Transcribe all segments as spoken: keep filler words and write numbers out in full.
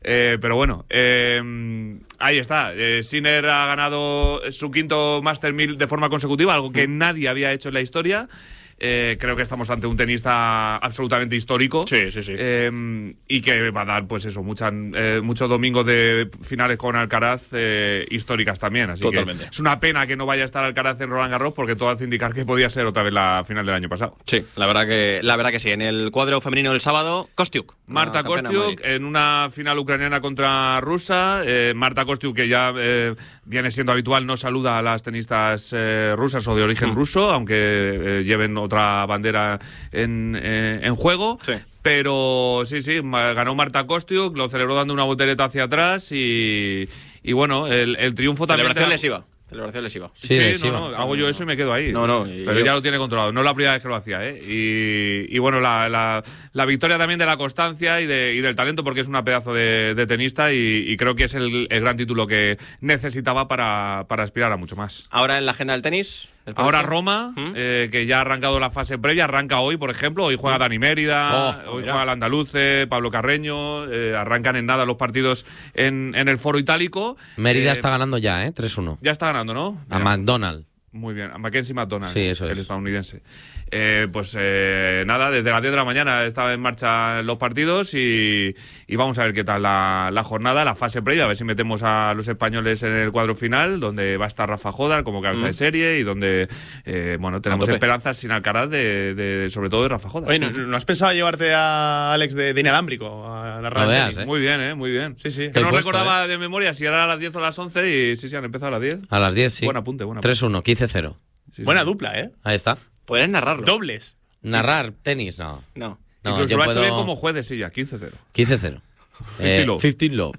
Eh, pero bueno, eh, ahí está. Eh, Sinner ha ganado su quinto Master mil de forma consecutiva, algo que nadie había hecho en la historia. Eh, creo que estamos ante un tenista absolutamente histórico. Sí, sí, sí. Eh, y que va a dar, pues eso, muchas, eh, muchos domingos de finales con Alcaraz eh, históricas también. Así Totalmente. que es una pena que no vaya a estar Alcaraz en Roland Garros, porque todo hace indicar que podía ser otra vez la final del año pasado. Sí, la verdad que, la verdad que sí. En el cuadro femenino del sábado, Kostiuk. Marta Kostiuk en una final ucraniana contra rusa. Eh, Marta Kostiuk, que ya eh, viene siendo habitual, no saluda a las tenistas eh, rusas o de origen mm. ruso, aunque eh, lleven otra bandera en, eh, en juego. Sí. Pero sí, sí, ganó Marta Kostiuk, lo celebró dando una voltereta hacia atrás y, y bueno, el, el triunfo también... Celebración lesiva. Celebración lesiva. Sí, sí lesiva. No, no, hago yo eso y me quedo ahí. No, no. Pero yo... ya lo tiene controlado. No es la primera vez que lo hacía, ¿eh? Y, y bueno, la, la, la victoria también de la constancia y, de, y del talento, porque es una pedazo de, de tenista y, y creo que es el, el gran título que necesitaba para, para aspirar a mucho más. Ahora en la agenda del tenis... Ahora Roma, ¿Mm? eh, que ya ha arrancado la fase previa, arranca hoy, por ejemplo. Hoy juega Dani Mérida, oh, hoy mira. juega el Andaluce, Pablo Carreño. Eh, arrancan en nada los partidos en, en el Foro Itálico. Mérida eh, está ganando ya, ¿eh? tres uno. Ya está ganando, ¿no? Mira. A McDonald's. Muy bien, a Mackenzie McDonald, sí, eso el es. estadounidense. Eh, pues eh, nada, desde las diez de la mañana están en marcha los partidos y, y vamos a ver qué tal la, la jornada, la fase previa, a ver si metemos a los españoles en el cuadro final, donde va a estar Rafa Jodar como cabeza mm. de serie y donde eh, bueno tenemos esperanzas sin Alcaraz, de, de, sobre todo de Rafa Jodar. Oye, ¿no, ¿no has pensado llevarte a Alex de, de inalámbrico a la radio? No veas, ¿eh? Muy bien, ¿eh? Muy bien. Sí, sí. Que no puesto, recordaba ¿eh? de memoria si era a las diez o a las once y sí, sí, han empezado a las diez. A las diez, sí. Buen apunte, buen apunte. tres uno, quince cero. Sí, Buena sí. dupla, ¿eh? Ahí está. Puedes narrarlo. Dobles. Narrar tenis, no. No. no Incluso yo lo ha puedo... hecho bien como juez de silla, quince cero. quince cero. quince love. quince love.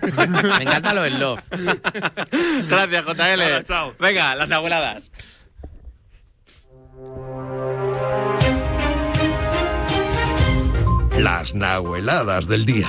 Me encanta lo del love. Gracias, J L. Hola, chao. Venga, las abueladas. Las nahueladas del día.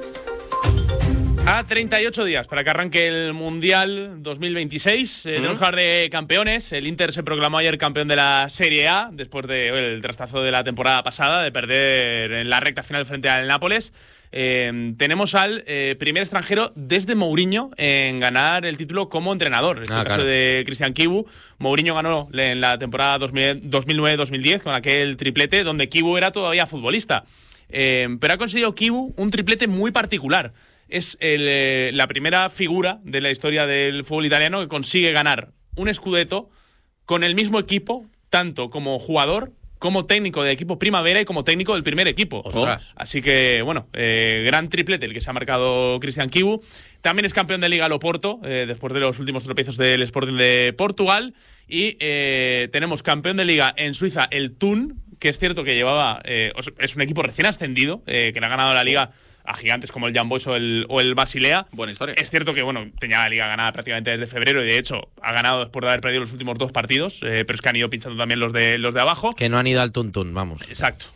A treinta y ocho días para que arranque el Mundial dos mil veintiséis. Eh, ¿Mm? Tenemos que hablar de campeones. El Inter se proclamó ayer campeón de la Serie A después del trastazo de la temporada pasada, de perder en la recta final frente al Nápoles. Eh, tenemos al eh, primer extranjero desde Mourinho en ganar el título como entrenador. Es ah, el caso claro. de Cristian Chivu. Mourinho ganó en la temporada dos mil nueve dos mil diez con aquel triplete donde Chivu era todavía futbolista. Eh, pero ha conseguido Chivu un triplete muy particular. Es el, eh, la primera figura de la historia del fútbol italiano que consigue ganar un Scudetto con el mismo equipo, tanto como jugador, como técnico del equipo primavera y como técnico del primer equipo. Ostras. Así que, bueno, eh, gran triplete el que se ha marcado Cristian Chivu. También es campeón de Liga Loporto, eh, después de los últimos tropiezos del Sporting de Portugal. Y eh, tenemos campeón de Liga en Suiza, el Thun, que es cierto que llevaba... Eh, es un equipo recién ascendido, eh, que le ha ganado la Liga a gigantes como el Young Boys o el, o el Basilea. Buena historia. Es cierto que, bueno, tenía la Liga ganada prácticamente desde febrero y, de hecho, ha ganado después de haber perdido los últimos dos partidos, eh, pero es que han ido pinchando también los de los de abajo. Que no han ido al tuntún, vamos. Exacto.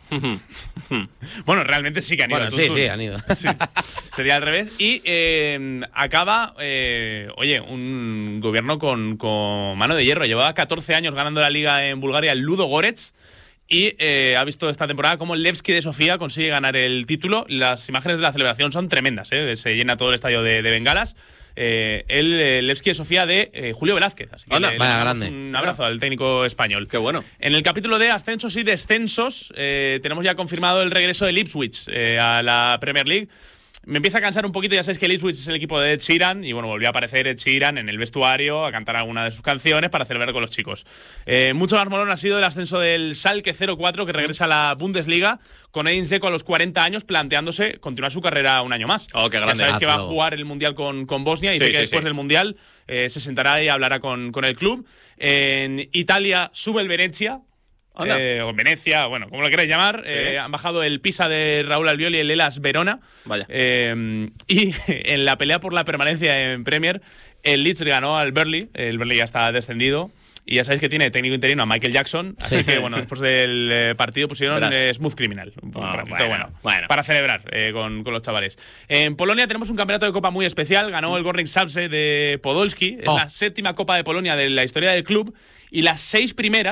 Bueno, realmente sí que han ido bueno, al sí, tuntún. sí, han ido. Sí. Sería al revés. Y eh, acaba, eh, oye, un gobierno con, con mano de hierro. Llevaba catorce años ganando la Liga en Bulgaria el Ludo Goretz. Y eh, ha visto esta temporada cómo el Levski de Sofía consigue ganar el título. Las imágenes de la celebración son tremendas, ¿eh? Se llena todo el estadio de, de bengalas. Eh, el, el Levski de Sofía de eh, Julio Velázquez. Así que Hola, le, vaya le grande. Un abrazo al técnico español. Qué bueno. En el capítulo de ascensos y descensos, eh, tenemos ya confirmado el regreso del Ipswich eh, a la Premier League. Me empieza a cansar un poquito, ya sabéis que el Ipswich es el equipo de Ed Sheeran y bueno, volvió a aparecer Ed Sheeran en el vestuario a cantar alguna de sus canciones para celebrar con los chicos. Eh, mucho más molón ha sido el ascenso del Schalke cero cuatro, que regresa a la Bundesliga con Edin Dzeko a los cuarenta años planteándose continuar su carrera un año más. Oh, qué grande. Ya sabéis que va a Hazlo. jugar el Mundial con, con Bosnia y Sí, dice que sí, después sí. del Mundial eh, se sentará y hablará con, con el club. En Italia sube el Venezia. Eh, o Venecia, bueno, como lo queráis llamar. Sí. Eh, han bajado el Pisa de Raúl Albiol y el Hellas Verona. Vaya. Eh, y en la pelea por la permanencia en Premier, el Leeds ganó al Burnley. El Burnley ya está descendido. Y ya sabéis que tiene técnico interino a Michael Jackson. Así Sí. que, bueno, después del eh, partido pusieron eh, Smooth Criminal. Un Oh, ratito bueno, bueno, bueno. para celebrar eh, con, con los chavales. En Polonia tenemos un campeonato de Copa muy especial. Ganó el Górnik Zabrze de Podolski. Es Oh. la séptima Copa de Polonia de la historia del club. Y las seis primeras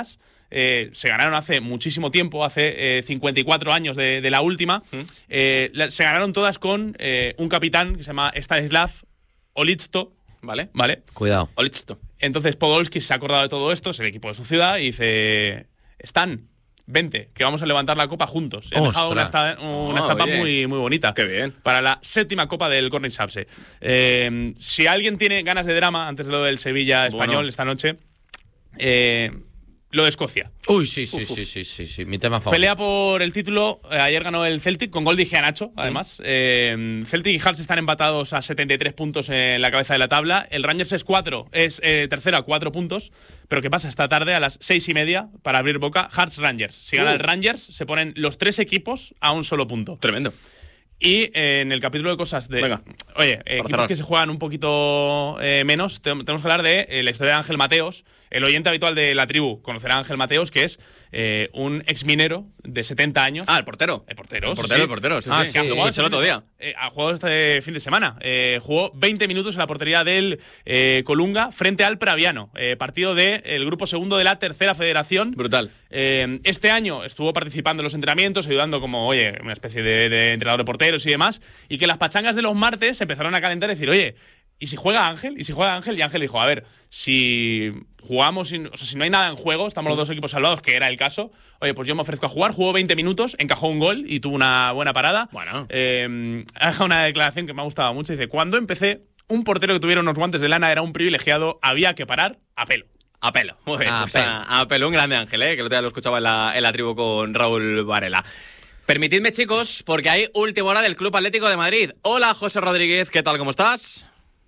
eh, se ganaron hace muchísimo tiempo, hace eh, cincuenta y cuatro años de, de la última. ¿Mm? Eh, la, se ganaron todas con eh, un capitán que se llama Stanislav Olitsto. Vale. Vale. Cuidado. Olitsto. Entonces Podolski se ha acordado de todo esto, es el equipo de su ciudad, y dice: Stan, vente, que vamos a levantar la copa juntos. Han dejado una, esta, una oh, estampa bien. muy, muy bonita. Qué bien. Para la séptima copa del Corning Subse. Eh, si alguien tiene ganas de drama, antes de lo del Sevilla español bueno. esta noche, eh, lo de Escocia. Uy, sí, sí, Uf, uf. sí, sí, sí, sí, mi tema favorito. Pelea por el título. Eh, ayer ganó el Celtic con gol de Iheanacho, además. Mm. Eh, Celtic y Hearts están empatados a setenta y tres puntos en la cabeza de la tabla. El Rangers es cuatro, es eh, tercero a cuatro puntos. Pero ¿qué pasa? Esta tarde a las seis y media, para abrir boca, Hearts Rangers. Si gana uh. el Rangers, se ponen los tres equipos a un solo punto. Tremendo. Y eh, en el capítulo de cosas de... Venga, oye, eh, equipos que se juegan un poquito eh, menos, te tenemos que hablar de eh, la historia de Ángel Mateos. El oyente habitual de la tribu conocerá a Ángel Mateos, que es eh, un exminero de setenta años. Ah, el portero. El portero, El portero, sí. el portero, sí, ah, sí. sí. Lo escuché el otro día. Eh, ha jugado este fin de semana. Eh, jugó veinte minutos en la portería del eh, Colunga frente al Praviano. Eh, partido del de grupo segundo de la tercera federación. Brutal. Eh, este año estuvo participando en los entrenamientos, ayudando como, oye, una especie de, de entrenador de porteros y demás. Y que las pachangas de los martes se empezaron a calentar y decir, oye, ¿y si juega Ángel? ¿Y si juega Ángel? Y Ángel dijo, a ver, si jugamos, o sea, si no hay nada en juego, estamos los dos equipos salvados, que era el caso, oye, pues yo me ofrezco a jugar. Jugó veinte minutos, encajó un gol y tuvo una buena parada. Bueno. Eh, ha dejado una declaración que me ha gustado mucho. Dice, cuando empecé, un portero que tuviera unos guantes de lana era un privilegiado, había que parar a pelo. A pelo. Muy bien. A Pues pelo. A, a pelo. Un grande Ángel, ¿eh? Que el otro día lo escuchaba en la, en la tribu con Raúl Varela. Permitidme, chicos, porque hay última hora del Club Atlético de Madrid. Hola, José Rodríguez, ¿qué tal? ¿Cómo estás?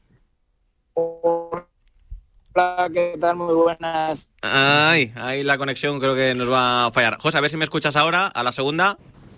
Hola, ¿qué tal? Muy buenas. Ay, ahí la conexión creo que nos va a fallar. José, a ver si me escuchas ahora, a la segunda.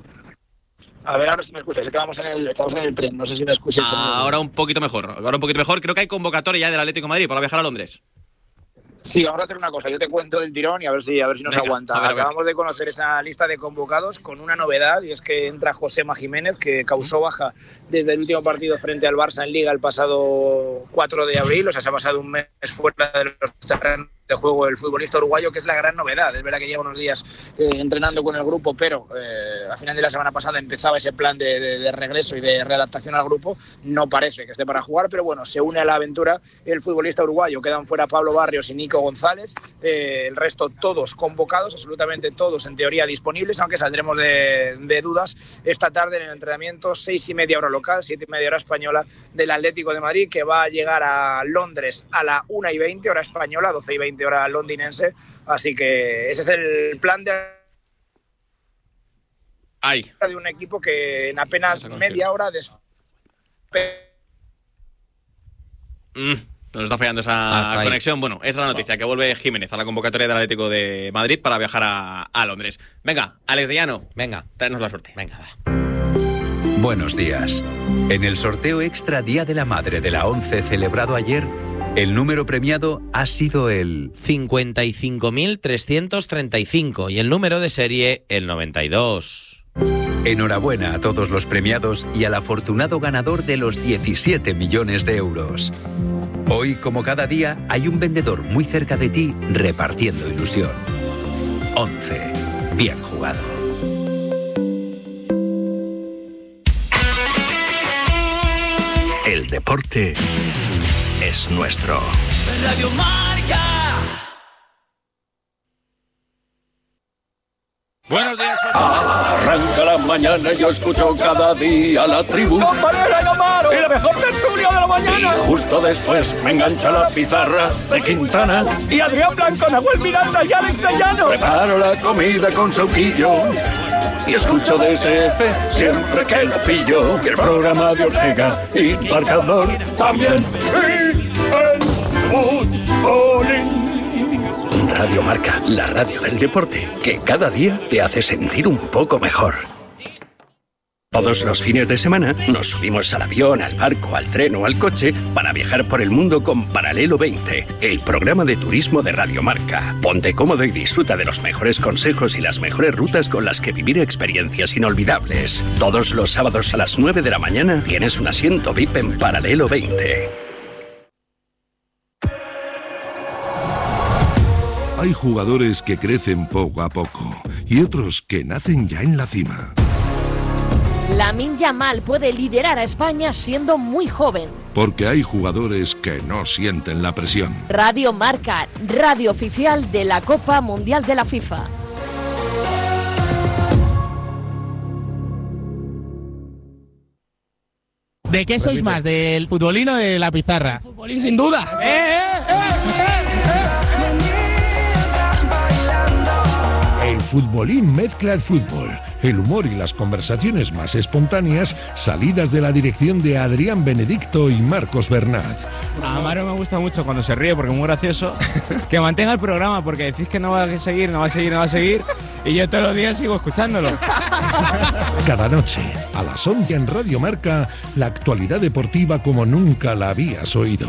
A ver, ahora si me escuchas, es que vamos en el, estamos en el tren, no sé si me escuchas. Ahora un poquito mejor, ahora un poquito mejor. Creo que hay convocatoria ya del Atlético de Madrid para viajar a Londres. Sí, vamos a hacer una cosa, yo te cuento del tirón y a ver si a ver si nos Venga, aguanta. a ver, a ver. Acabamos de conocer esa lista de convocados con una novedad, y es que entra Josema Jiménez, que causó baja desde el último partido frente al Barça en Liga el pasado cuatro de abril, o sea, se ha pasado un mes fuera de los terrenos de juego el futbolista uruguayo, que es la gran novedad. Es verdad que lleva unos días eh, entrenando con el grupo, pero eh, a final de la semana pasada empezaba ese plan de, de, de regreso y de readaptación al grupo. No parece que esté para jugar, pero bueno, se une a la aventura el futbolista uruguayo. Quedan fuera Pablo Barrios y Nico González, eh, el resto todos convocados, absolutamente todos en teoría disponibles, aunque saldremos de, de dudas esta tarde en el entrenamiento, seis y media hora local, siete y media hora española del Atlético de Madrid, que va a llegar a Londres a la una y veinte hora española, doce y veinte hora londinense, así que ese es el plan de, Ay. de un equipo que en apenas media hora después... Mm, nos está fallando esa Hasta conexión. Ahí. Bueno, esa es la noticia, que vuelve Jiménez a la convocatoria del Atlético de Madrid para viajar a, a Londres. Venga, Alex de Llano, Venga, tráenos la suerte. venga, va. Buenos días. En el sorteo extra Día de la Madre de la ONCE celebrado ayer, el número premiado ha sido el... cincuenta y cinco mil trescientos treinta y cinco y el número de serie el noventa y dos. Enhorabuena a todos los premiados y al afortunado ganador de los diecisiete millones de euros. Hoy, como cada día, hay un vendedor muy cerca de ti repartiendo ilusión. ONCE. Bien jugado. El deporte es nuestro. Radio Marca. Buenos días, arranca la mañana y yo escucho cada día la tribu. Con Varela y Amaro. Y la mejor tertulia de la mañana. Y justo después me engancha la pizarra de Quintana. Y Adrián Blanco, Nahuel Miranda y Alex de Llano. Preparo la comida con sauquillo y escucho D S F siempre que lo pillo. Y el programa de Ortega y Marcador también. Y el fútbolín. Radio Marca, la radio del deporte, que cada día te hace sentir un poco mejor. Todos los fines de semana nos subimos al avión, al barco, al tren o al coche para viajar por el mundo con Paralelo veinte, el programa de turismo de Radio Marca. Ponte cómodo y disfruta de los mejores consejos y las mejores rutas con las que vivir experiencias inolvidables. Todos los sábados a las nueve de la mañana tienes un asiento V I P en Paralelo veinte. Hay jugadores que crecen poco a poco y otros que nacen ya en la cima. Lamine Yamal puede liderar a España siendo muy joven. Porque hay jugadores que no sienten la presión. Radio Marca, radio oficial de la Copa Mundial de la FIFA. ¿De qué sois más? ¿Del futbolín o de la pizarra? El futbolín, sin duda. ¡Eh, eh, eh, eh! El futbolín mezcla el fútbol, el humor y las conversaciones más espontáneas salidas de la dirección de Adrián Benedicto y Marcos Bernat. A Amaro me gusta mucho cuando se ríe porque es muy gracioso. Que mantenga el programa porque decís que no va a seguir, no va a seguir, no va a seguir y yo todos los días sigo escuchándolo. Cada noche, a las once en Radio Marca, la actualidad deportiva como nunca la habías oído.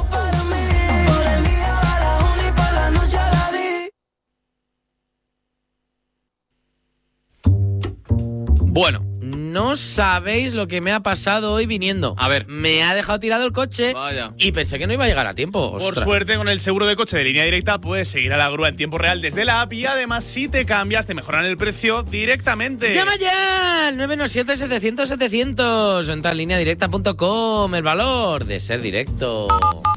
Bueno, no sabéis lo que me ha pasado hoy viniendo. A ver. Me ha dejado tirado el coche. Vaya. Y pensé que no iba a llegar a tiempo. Por Ostras. suerte, con el seguro de coche de Línea Directa puedes seguir a la grúa en tiempo real desde la app y además si te cambias te mejoran el precio directamente. ¡Llama ya! nueve uno siete, setecientos, setecientos. Entra en línea directa punto com. El valor de ser directo.